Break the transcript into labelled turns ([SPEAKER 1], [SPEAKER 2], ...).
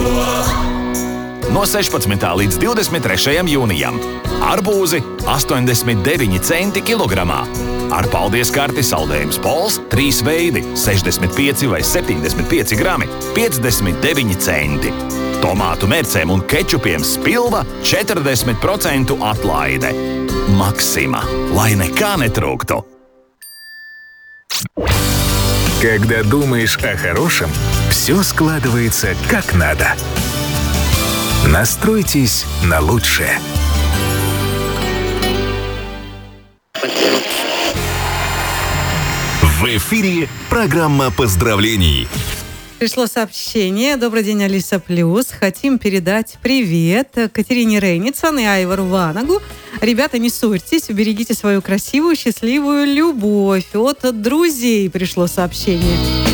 [SPEAKER 1] No 16. līdz 23. jūnijam arbūzi 89 centi kilogramā. Ar paldies karti saldējums Pols 3 veidi 65 vai 75 grami 59 centi. Tomātu mērcēm un kečupiem Spilva 40% atlaide. Maksima, lai nekā netrūktu.
[SPEAKER 2] Когда думаешь о хорошем, все складывается как надо. Настройтесь на лучшее. В эфире программа поздравлений.
[SPEAKER 3] Пришло сообщение. Добрый день, Алиса Плюс. Хотим передать привет Катерине Рейницын и Айвару Ванагу. Ребята, не ссорьтесь, берегите свою красивую, счастливую любовь. От друзей пришло сообщение.